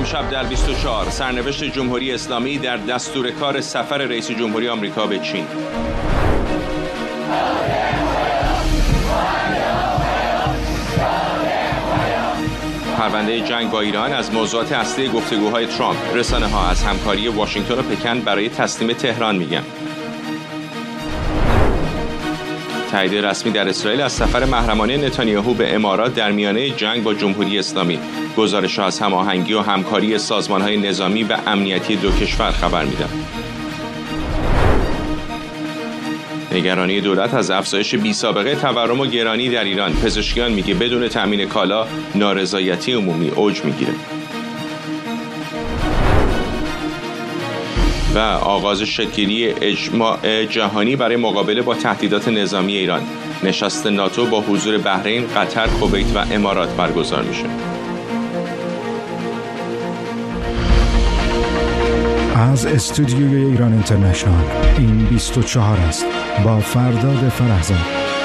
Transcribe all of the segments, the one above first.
امشب در 24 سرنوشت جمهوری اسلامی در دستور کار سفر رئیس جمهوری آمریکا به چین. پرونده جنگ با ایران از موضوعات اصلی گفتگوهای ترامپ. رسانه‌ها از همکاری واشنگتن و پکن برای تسلیم تهران میگن. تایید رسمی در اسرائیل از سفر محرمانه نتانیاهو به امارات در میانه جنگ با جمهوری اسلامی. گزارش‌ها از هماهنگی و همکاری سازمان‌های نظامی و امنیتی دو کشور خبر میدن. نگرانی دولت از افزایش بی‌سابقه تورم و گرانی در ایران. پزشکیان میگه بدون تامین کالا نارضایتی عمومی اوج میگیره. و آغاز شکل‌گیری اجماع جهانی برای مقابله با تهدیدات نظامی ایران. نشست ناتو با حضور بحرین، قطر، کویت و امارات برگزار میشه. از استودیوی ایران اینترنشنال این 24 است با فرداد فرهزاد.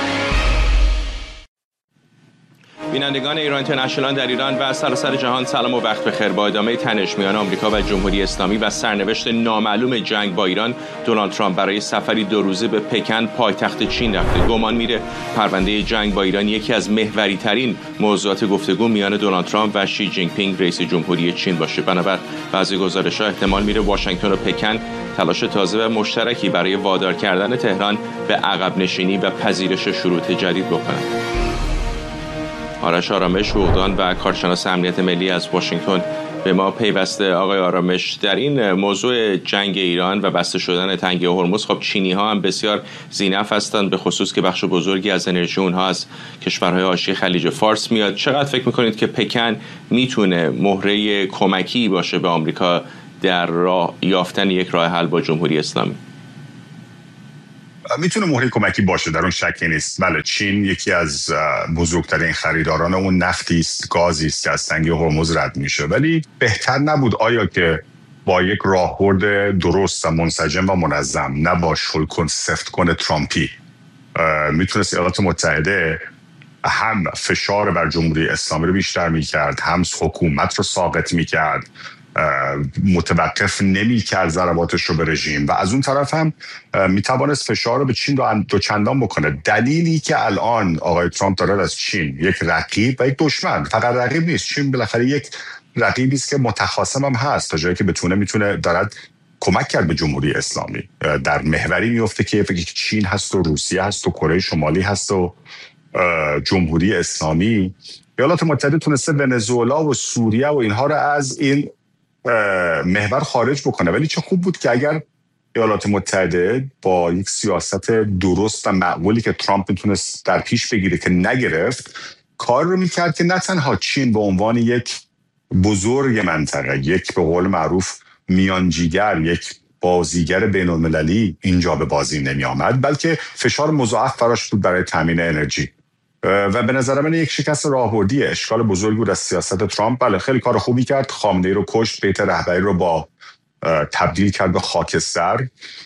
بینندگان ایران اینترنشنال در ایران و سراسر جهان سلام و وقت بخیر. با ادامه تنش میان آمریکا و جمهوری اسلامی و سرنوشت نامعلوم جنگ با ایران، دونالد ترامپ برای سفری 2 روزه به پکن پایتخت چین رفته. گمان میره پرونده جنگ با ایران یکی از محوری ترین موضوعات گفتگو میان دونالد ترامپ و شی جین پینگ رئیس جمهوری چین باشه. بنابر بعضی گزارش‌ها احتمال میره واشنگتن و پکن تلاش تازه و مشترکی برای وادار کردن تهران به عقب نشینی و پذیرش شروط جدید بکنند. آرش آرامش، حقوقدان و کارشناس امنیت ملی از واشنگتن به ما پیوسته. آقای آرامش، در این موضوع جنگ ایران و بسته شدن تنگه هرمز، خب چینی ها هم بسیار ذی‌نفع هستند، به خصوص که بخش بزرگی از انرژی اونها از کشورهای حاشیه خلیج فارس میاد. چقدر فکر میکنید که پکن میتونه مهره کمکی باشه به آمریکا در راه یافتن یک راه حل با جمهوری اسلامی؟ میتونه مهره کمکی باشه، در اون شکی نیست. بله، چین یکی از بزرگترین خریداران اون نفتی است، گازی است که از تنگه هرمز رد میشه. ولی بهتر نبود آیا که با یک راهبرد درست و منسجم و منظم، نه با شل سفت کن ترامپی، میتونست ایالات متحده هم فشار بر جمهوری اسلامی رو بیشتر میکرد، هم حکومت رو ساقط میکرد، متوقف نمی‌کرد ضرباتش رو به رژیم، و از اون طرف هم میتوانست فشار رو به چین دو چندان بکنه. دلیلی که الان آقای ترامپ داره از چین یک رقیب و یک دشمن، فقط رقیب نیست، چین بالاخره یک رقیبی است که متخاصم هم هست، تا جایی که میتونه دارد کمک کرد به جمهوری اسلامی. در محوری میفته که چین هست و روسیه هست و کره شمالی هست و جمهوری اسلامی. ایالات متحده تونسته ونزوئلا و سوریه و اینها رو از این محور خارج بکنه. ولی چه خوب بود که اگر ایالات متحده با یک سیاست درست و معقولی که ترامپ میتونست در پیش بگیره که نگرفت، کار رو میکرد که نه تنها چین به عنوان یک بزرگ منطقه، یک به قول معروف میانجیگر، یک بازیگر بین المللی اینجا به بازی نمی آمد، بلکه فشار مضاعف براش بود برای تامین انرژی. و به نظر من یک شکست راهبردی، اشکال بزرگی بود از سیاست ترامپ. بله، خیلی کار خوبی کرد، خامنه‌ای رو کشت، بیت رهبری رو با تبدیل کرد به خاکستر،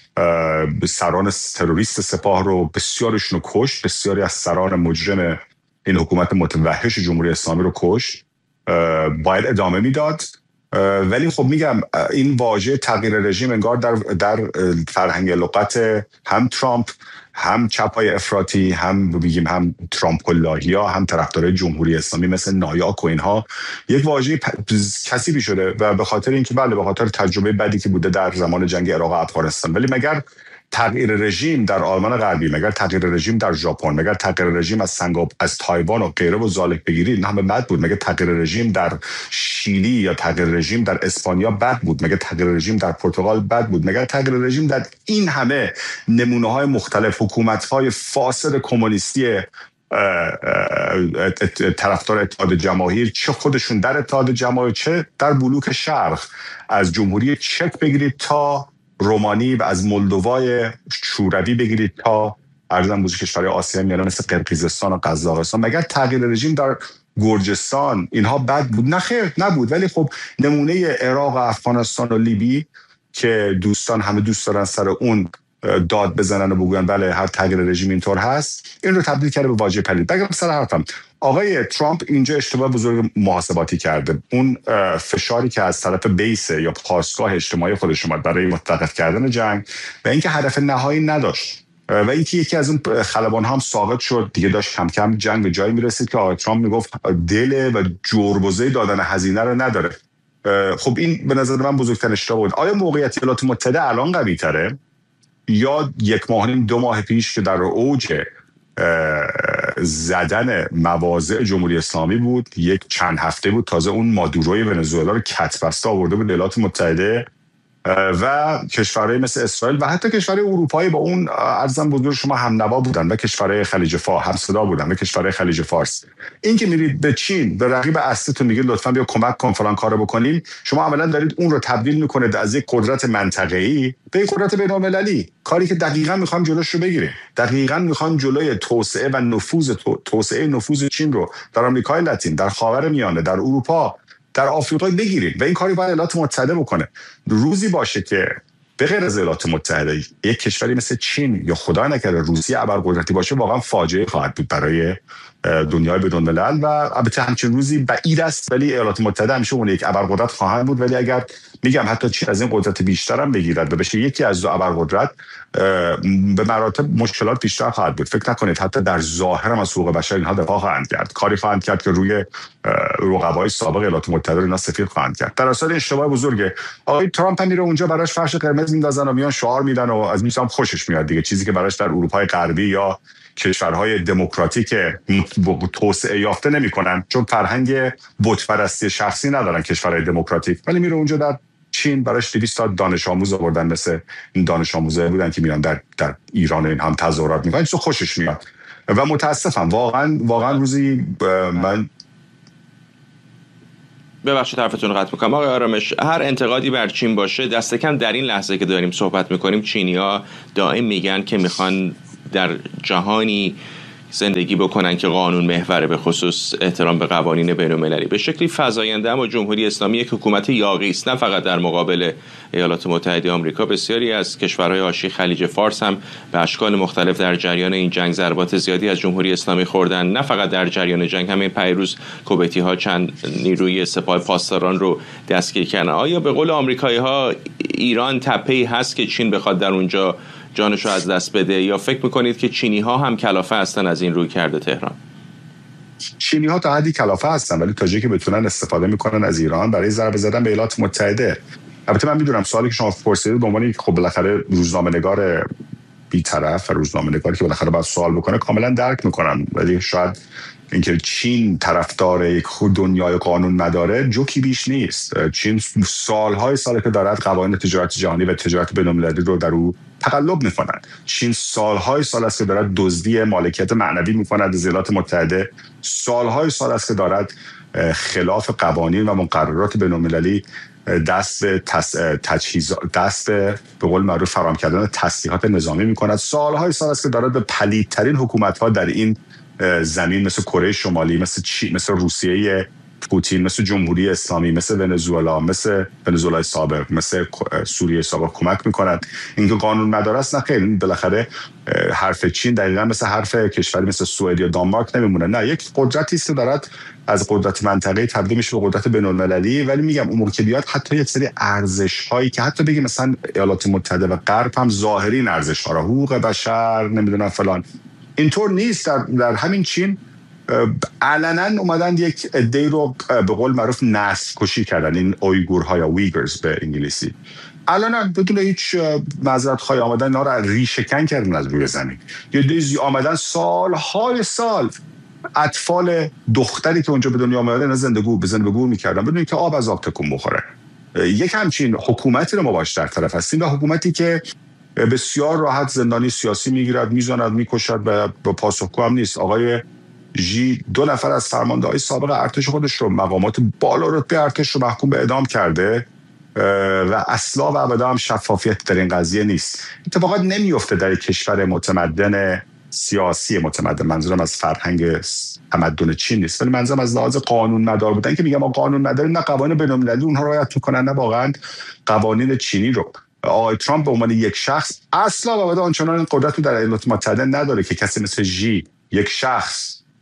سران تروریست سپاه رو بسیارشون رو کشت، بسیاری از سران مجرم این حکومت متوحش جمهوری اسلامی رو کشت. باید ادامه میداد. ولی خب میگم این واژه تغییر رژیم انگار در فرهنگ لغت هم ترامپ، هم چپای افراطی، هم ترامپ کلاهیا، هم طرفدارای جمهوری اسلامی مثل نایاک و اینها یک واژه کثیفی شده، و به خاطر اینکه به خاطر تجربه بدی که بوده در زمان جنگ عراق و افغانستان. ولی مگر تغییر رژیم در آلمان غربی، مگر تغییر رژیم در ژاپن، مگر تغییر رژیم از تایوان و غیره و زالک بگیرید نه همه بد بود؟ مگر تغییر رژیم در شیلی یا تغییر رژیم در اسپانیا بد بود؟ مگر تغییر رژیم در پرتغال بد بود؟ مگر تغییر رژیم در این همه نمونه‌های مختلف حکومت‌های فاسد کمونیستی طرفدار اتحاد جماهیر، چه خودشون در اتحاد جماهیر چه در بلوک شرق، از جمهوری چک بگیرید تا رومانی و از مولدوای شوروی بگیرید تا ارزم بزرگ کشورهای آسیا میانه مثل قرقیزستان و قزاقستان، مگر تغییر رژیم در گرجستان اینها بد بود؟ نه خیر، نبود. ولی خب نمونه عراق و افغانستان و لیبی که همه دوست دارن سر اون داد بزنن و بگوین بله هر تغییر رژیم اینطور هست، این رو تبدیل کرده به واژه پلید. بگم سر حرفم، آقای ترامپ اینجا اشتباه بزرگ محاسباتی کرده. اون فشاری که از طرف بیس یا پاسگاه اجتماعی خودش اومد برای متوقف کردن جنگ و اینکه هدف نهایی نداشت و اینکه یکی از اون خلبان هم ساقط شد دیگه، داشت کم کم جنگ به جایی میرسید که آقای ترامپ میگفت دل و جربزه دادن هزینه رو نداره. خب این به نظر من بزرگترین اشتباه بود. آیا موقعیت ایالات متحده الان قوی تره یا 1 ماه و 2 ماه پیش که در اوج زدن مواضع جمهوری اسلامی بود؟ یک چند هفته بود تازه اون مادوروی ونزوئلا رو کتبسته آورده بود ایالات متحده و کشورهای مثل اسرائیل و حتی کشورهای اروپایی با اون عرضم بزرگ شما هم نوا بودن و کشورهای خلیج فارس هم صدا بودن و کشورهای خلیج فارس. این که میرید به چین به رقیب اصلیتون میگید لطفاً بیا کمک کن فلان کارو بکنیم، شما عملاً دارید اون رو تبدیل میکنید از یک قدرت منطقه‌ای به یک قدرت بین‌المللی، کاری که دقیقاً میخوام جلوش رو بگیریم. دقیقاً میخوام جلوی توسعه و نفوذ چین رو در آمریکای لاتین، در خاورمیانه، در اروپا، در آفریقا بگیریم و این کاری باید ایالات متحده بکنه. روزی باشه که به غیر از ایالات متحده یک کشوری مثل چین یا خدا نکرده روسیه ابرقدرتی باشه، واقعا فاجعه خواهد بود برای دنیای بدون ملل و البته همچین روزی بعید است، ولی ایالات متحده همیشه اون یک ابرقدرت خواهند بود. ولی اگر میگم حتی چین از این قدرت بیشتر هم بگیرد و بشه یکی از دو ابرقدرت، به مراتب مشکلات بیشتر خواهد بود. فکر نکنید حتی در ظاهر هم از حقوق بشر اینها دفاع خواهند کرد، کاری خواهند کرد که روی رقبای سابق ایالات متحده اینا سفید خواهند کرد. در اصل اشتباه بزرگه. آقای ترامپ هم میره اونجا براش فرش قرمز میندازن و میان شعار میدن و از میسام خوشش میاد دیگه، چیزی که براش در اروپای غربی یا کشورهای دموکراتیک توسعه یافته نمیکنن، چون فرهنگ بت پرستی شخصی ندارن کشورهای دموکراتیک. ولی میره اونجا در چین براش 200 تا دانش آموز آوردن، مثل این دانش آموزا بودن که میان در ایران این هم تظاهرات میکنن، چون خوشش میاد. و متاسفم واقعا روزی من ببخشید حرفتون رو قطع میکنم آقای آرامش، هر انتقادی بر چین باشه دست کم در این لحظه که داریم صحبت میکنیم چینی‌ها دائم میگن که میخوان در جهانی زندگی بکنن که قانون محوره، به خصوص احترام به قوانین بین‌المللی. به شکلی فزاینده اما جمهوری اسلامی یک حکومت یاغی است، نه فقط در مقابل ایالات متحده آمریکا. بسیاری از کشورهای حاشیه خلیج فارس هم به اشکال مختلف در جریان این جنگ ضربات زیادی از جمهوری اسلامی خوردن. نه فقط در جریان جنگ، همین پیروز کویتی‌ها چند نیروی سپاه پاسداران رو دستگیر کردن. آیا به قول آمریکایی‌ها ایران تپه‌ای هست که چین بخواد در اونجا جانشو از دست بده، یا فکر میکنید که چینی ها هم کلافه هستن از این روی کرده تهران؟ چینی ها تا حدی کلافه هستن، ولی تا جایی که بتونن استفاده میکنن از ایران برای ضربه زدن به ایالات متحده. البته من میدونم سوالی که شما پرسیدید به عنوان خب بالاخره روزنامه‌نگار بی‌طرف و روزنامه‌نگاری که بالاخره باید سوال بکنه کاملا درک میکنم، ولی شاید اینکه چین طرفدار یک دنیای قانون مداره جوکی بیش نیست. چین سالهای ساله که دارد قوانین تجارت جهانی و تجارت بین‌المللی رو در او تقلب میکنن. چین سالهای سال است که دارد دزدی مالکیت معنوی میکند از ایالات متحده، سالهای سال است که دارد خلاف قوانین و مقررات بین‌المللی دست به قول معروف فراهم کردن تسلیحات نظامی میکند. سالهای سال است که دارد به پلیدترین حکومت‌ها در این زمین مثل کره شمالی، مثل روسیه پوتین، مثل جمهوری اسلامی، مثل ونزوئلا، مثل ونزوئلای سابق، مثل سوریه سابق کمک میکنند. اینکه قانون مدار است نه خیر، بالاخره حرف چین دقیقاً مثل حرف کشوری مثل سوئد یا دانمارک نمیمونه. نه، یک قدرتی است که دارد از قدرت منطقه‌ای تبدیل میشه به قدرت بین‌المللی. ولی میگم اون موقع که بیاد حتی یک سری ارزش‌هایی که حتی بگیم مثلا ایالات متحده و غرب هم ظاهری این ارزش‌ها را، حقوق بشر، نمیدونم فلان، اینطور نیست. در همین چین علنا اومدن یک عده‌ای رو به قول معروف نسل کشی کردن، این اویگورها یا ویگرز به انگلیسی. علنا بدون هیچ معذرت‌خواهی آمدن اینا رو ریشه‌کن کردن از روی زمین. یه دیزی آمدن سالهای سال اطفال دختری که اونجا به دنیا آمدن اینا زنده گور می‌کردن بدون اینکه آب از آب تکون بخوره. یک همچین حکومتی رو ما باش در طرف هستیم و حکومتی که بسیار راحت زندانی سیاسی میگیرد، میزند، میکشد و با پاسخگو هم نیست. آقای ژی 2 نفر از فرمانده‌های سابق ارتش خودش رو، مقامات بالا رتبه ارتش رو محکوم به اعدام کرده و اصلا و ابدا هم شفافیت در این قضیه نیست. اتفاقات نمیفته در کشور متمدن سیاسی متمدن، منظورم از فرهنگ تمدن چین نیست، ولی منظورم از لحاظ قانون مدار بودن که میگم ما قانون مدار نه قوانین بین‌المللی اونها رو رعایت میکنن نه واقعا قوانین چینی رو. آقای ترامپ به عنوان یک شخص اصلا و ابدا آنچنان قدرت در ایالات متحده نداره که کسی مثل ژی، یک شخص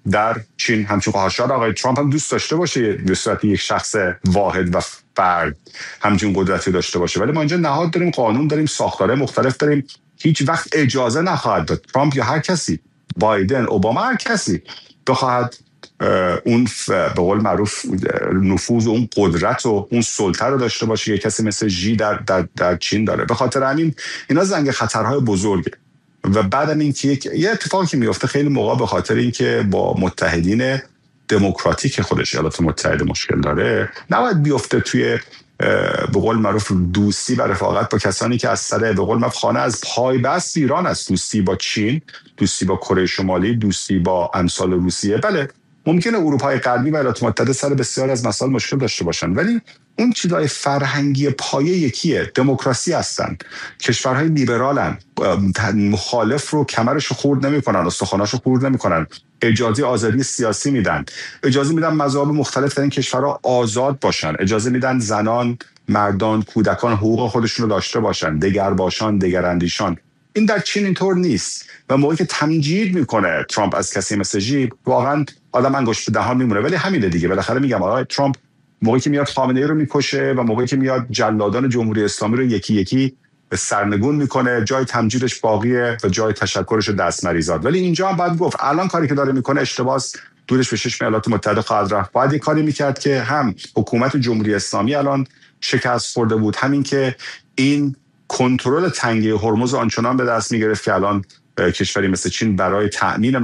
در چین همچون خواهشات آقای ترامپ هم دوست داشته باشه به صورت یک شخص واحد و فرد همچین قدرتی داشته باشه، ولی ما اینجا نهاد داریم، قانون داریم، ساختاره مختلف داریم. هیچ وقت اجازه نخواهد داد ترامپ یا هر کسی، بایدن، اوباما، هر کسی بخواهد اون به قول معروف نفوذ و اون قدرت و اون سلطه رو داشته باشه. یک کسی مثل ژی در چین داره. به خاطر همین اینا زنگ خطرهای بزرگه. و بعدم این که یه اتفاقی که میفته خیلی موقع به خاطر اینکه با متحدین دموکراتیک خودش ایالات متحده مشکل داره، نباید بیفته توی به قول معروف دوستی و رفاقت با کسانی که از سر به قول معروف خانه از پای بست ایران است. دوستی با چین، دوستی با کره شمالی، دوستی با امثال روسیه. بله ممکنه اروپای غربی و ایالات متحده سر بسیار از مسائل مشکل داشته باشن، ولی اون چیزای فرهنگی پایه یکیه. دموکراسی هستن، کشورهای لیبرالن، مخالف رو کمرشو خورد نمیکنن، استخواناشو خورد نمیکنن، اجازه آزادی سیاسی میدن، اجازه میدن مذاهب مختلف در این کشورها آزاد باشن، اجازه میدن زنان، مردان، کودکان حقوق خودشون رو داشته باشن، دگرباشان، دگراندیشان. این در چین اینطور نیست. و موقعی که تمجید میکنه ترامپ از کسی مثل ژی، واقعا آدم انگشت به دهان میمونه. ولی همینه دیگه، بالاخره میگم آقای ترامپ موقعی که میاد خامنه‌ای رو میکشه و موقعی که میاد جلادان جمهوری اسلامی رو یکی یکی سرنگون میکنه، جای تمجیدش باقیه و جای تشکرش رو دست مریزاد. ولی اینجا هم باید گفت الان کاری که داره میکنه اشتباهه، دورش به چشم ایالات متحده خواهد رفت. باید یه کاری میکرد که هم حکومت جمهوری اسلامی الان شکست خورده بود، همین که این کنترل تنگه هرمز آنچنان به دست میگرفت که الان کشوری مثل چین برای تأمین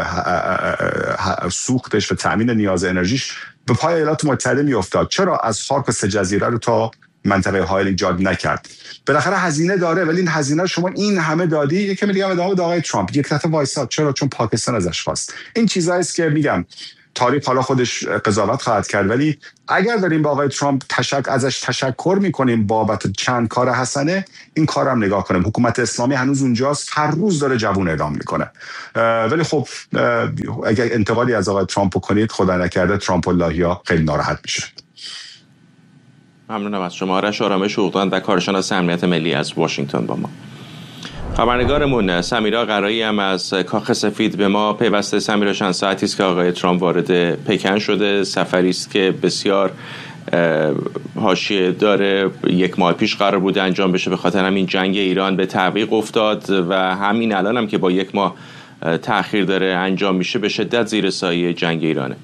سوختش و تأمین نیاز انرژیش به پای ایالات متحده میافتاد. چرا از خاک سه جزیره رو تا منطقه هایل ایجاد نکرد؟ بالاخره هزینه داره، ولی این هزینه شما این همه دادی. یکی میگم ادامه آقای ترامپ یک دفعه وایساد. چرا؟ چون پاکستان ازش خواست. این چیزایی است که میگم تاریخ حالا خودش قضاوت خواهد کرد، ولی اگر داریم با آقای ترامپ ازش تشکر میکنیم بابت چند کار حسنه، این کارم نگاه کنیم. حکومت اسلامی هنوز اونجاست، هر روز داره جوون اعدام میکنه. ولی خب اگر انتقادی از آقای ترامپ کنید، خدا نکرده ترامپ اللهیا خیلی ناراحت میشه. ممنونم از شما. آرش آرامش حقوقدان و کارشناس امنیت ملی از واشنگتن با ما. خبرنگارمون سمیرا قرایی هم از کاخ سفید به ما پیوسته. سمیرا چند ساعتی است که آقای ترامپ وارد پکن شده، سفری است که بسیار حاشیه داره، 1 ماه پیش قرار بوده انجام بشه، به خاطر همین جنگ ایران به تعویق افتاد و همین الان هم که با 1 ماه تأخیر داره انجام میشه به شدت زیر سایه جنگ ایرانه.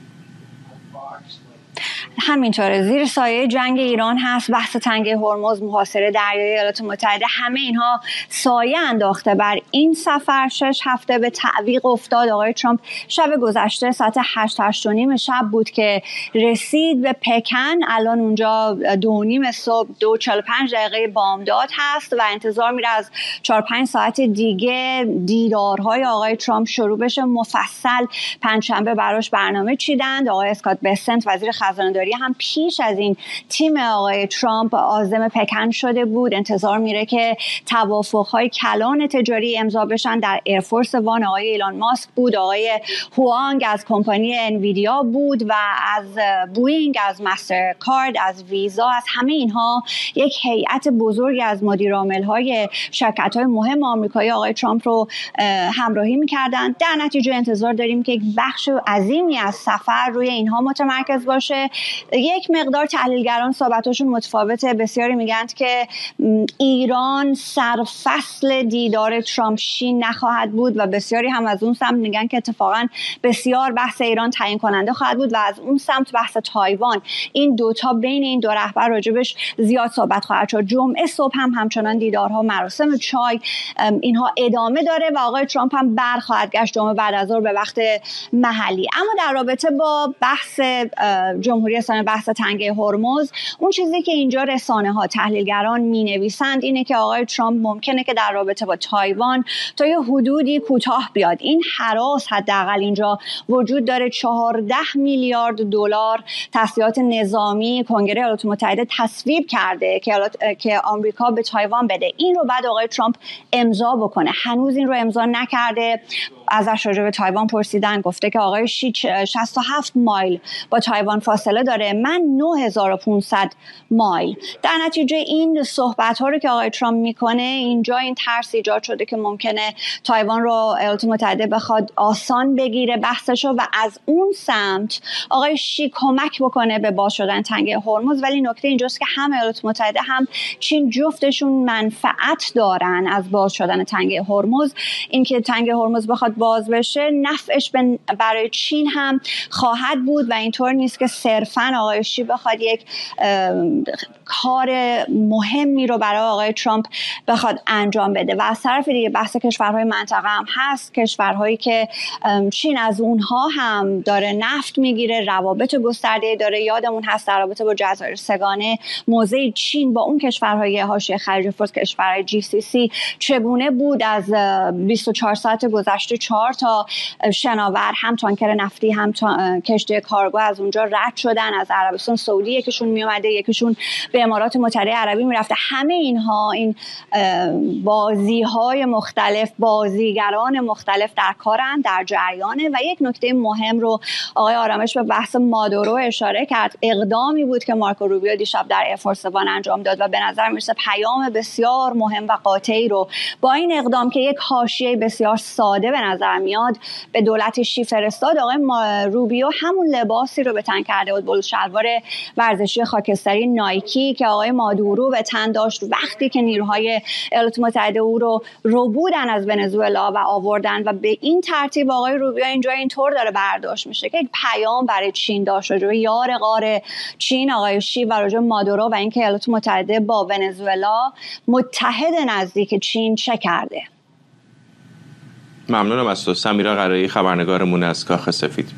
همینطوره، زیر سایه جنگ ایران هست. بحث تنگه هرمز، محاصره دریای ایالات متحده، همه اینها سایه انداخته بر این سفر. 6 هفته به تعویق افتاد. آقای ترامپ شب گذشته ساعت 8:30 شب بود که رسید به پکن. الان اونجا 2:30 صبح 2:45 بامداد هست و انتظار میره از 4-5 ساعت دیگه دیدارهای آقای ترامپ شروع بشه. مفصل پنجشنبه براش برنامه چیدند. آقای اسکات بسنت وزیر خزانه‌داری هم پیش از این تیم آقای ترامپ عازم پکن شده بود. انتظار میره که توافق‌های کلان تجاری امضا بشن. در ایرفورس وان آقای ایلان ماسک بود، آقای هوانگ از کمپانی انویدیا بود و از بوئینگ، از مسترکارد، از ویزا، از همه اینها یک هیئت بزرگی از مدیرعامل‌های شرکت‌های مهم آمریکایی آقای ترامپ رو همراهی می‌کردند. در نتیجه انتظار داریم که یک بخش عظیمی از سفر روی اینها متمرکز باشه. یک مقدار تحلیلگران صحبتاشون متفاوته. بسیاری میگن که ایران سرفصل دیدار ترامپ شین نخواهد بود و بسیاری هم از اون سمت میگن که اتفاقا بسیار بحث ایران تعیین کننده خواهد بود و از اون سمت بحث تایوان. این دوتا بین این دو رهبر راجبش زیاد صحبت خواهد شد. جمعه صبح هم همچنان دیدارها، مراسم چای، اینها ادامه داره و آقای ترامپ هم برخواهد گشت جمعه بعد از ظهر به وقت محلی. اما در رابطه با بحث جمهوری اسلامی، بحث تنگه هرمز، اون چیزی که اینجا رسانه ها، تحلیلگران می‌نویسند اینه که آقای ترامپ ممکنه که در رابطه با تایوان تا یه حدودی کوتاه بیاد. این هراس حداقل اینجا وجود داره. 14 میلیارد دلار تسلیحات نظامی کنگره ایالات متحده تصویب کرده که آمریکا به تایوان بده. این رو بعد آقای ترامپ امضا بکنه. هنوز این رو امضا نکرده. ازش راجع به تایوان پرسیدن، گفته که آقای شی 67 مایل با تایوان فاصله داره، من 9500 مایل. در نتیجه این صحبت ها رو که آقای ترامپ میکنه، اینجا این ترس ایجاد شده که ممکنه تایوان رو ایالات متحده بخواد آسان بگیره بحثشو و از اون سمت آقای شی کمک بکنه به باز شدن تنگه هرمز. ولی نکته اینجاست که هم ایالات متحده هم چین جفتشون منفعت دارن از باز شدن تنگه هرمز. اینکه تنگه هرمز بخواد باز بشه نفعش برای چین هم خواهد بود و اینطور نیست که صرفاً آقای شی بخواد یک کار مهمی رو برای آقای ترامپ بخواد انجام بده. و از طرف دیگه بحث کشورهای منطقه هم هست، کشورهایی که چین از اونها هم داره نفت میگیره، روابط گسترده داره. یادمون هست در رابطه با جزایر سگانه موضع چین با اون کشورهای حاشیه خلیج فارس، کشورهای GCC چگونه بود. از 24 ساعت گذشته 4 تا شناور، هم تانکر نفتی هم کشتی کارگو از اونجا رد شدن. از عربستان سعودی یکیشون می اومده، یکیشون به امارات متحده عربی میرفته. همه اینها این بازی‌های مختلف، بازیگران مختلف در کارن، در جریانه. و یک نکته مهم رو آقای آرامش به بحث مادورو اشاره کرد. اقدامی بود که مارکو روبیو دیشب در ایرفورس وان انجام داد و به نظر میرسه پیام بسیار مهم و قاطعی رو با این اقدام که یک حاشیه بسیار ساده به نظر میاد به دولت شی فرستاد. آقای روبیو همون لباسی رو به تن کرده بود، بلوز شلوار ورزشی خاکستری نایکی که آقای مادورو به تن داشت وقتی که نیروهای ایالات متحده او رو بودن از ونزوئلا و آوردن. و به این ترتیب آقای روبیو اینجا اینطور داره برداشت میشه که یک پیام برای چین داشت راجع به یار غار چین آقای شی و راجع به مادورو و اینکه ایالات متحده با ونزوئلا متحد نزدیک چین چه کرده. ممنونم از تو سمیرا قرایی، خبرنگارمون از کاخ سفید.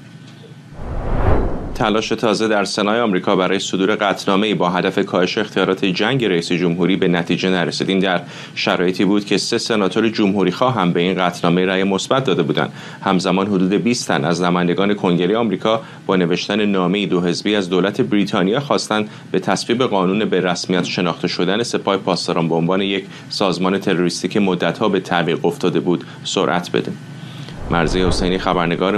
تلاش تازه در سنای آمریکا برای صدور قطعنامه‌ای با هدف کاهش اختیارات جنگ رئیس جمهوری به نتیجه نرسید. این در شرایطی بود که 3 سناتور جمهوری‌خواه هم به این قطعنامه رأی مثبت داده بودند. همزمان حدود 20 تن از نمایندگان کنگره آمریکا با نوشتن نامه‌ای 2 حزبی از دولت بریتانیا خواستند به تصویب قانون به رسمیت شناخته شدن سپاه پاسداران به عنوان یک سازمان تروریستی که مدت‌ها به تعویق افتاده بود سرعت بده. مرضیه حسینی، خبرنگار